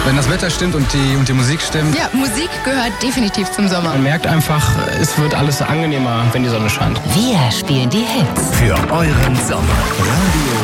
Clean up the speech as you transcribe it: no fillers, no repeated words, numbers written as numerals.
Wenn das Wetter stimmt und die Musik stimmt. Ja, Musik gehört definitiv zum Sommer. Man merkt einfach, es wird alles angenehmer, wenn die Sonne scheint. Wir spielen die Hits. Für euren Sommer. Radio